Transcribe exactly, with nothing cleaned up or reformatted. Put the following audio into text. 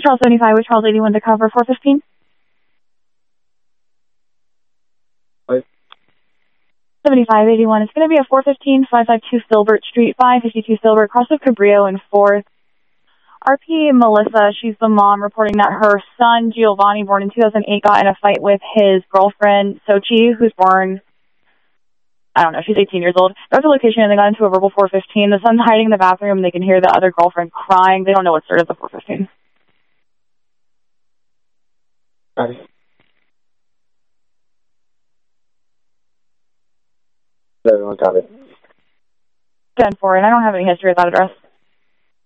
Charles seventy-five with Charles eighty-one to cover four fifteen. Right. seventy-five eighty-one. It's going to be a four fifteen, five fifty-two Filbert Street, five fifty-two Filbert, cross of Cabrillo in fourth. R P Melissa, she's the mom, reporting that her son, Giovanni, born in two thousand eight, got in a fight with his girlfriend, Sochi, who's born, I don't know, she's eighteen years old. They're at the location and they got into a verbal four fifteen. The son's hiding in the bathroom. They can hear the other girlfriend crying. They don't know what started the four fifteen. Right. Everyone got it. ten four, and I don't have any history of that address.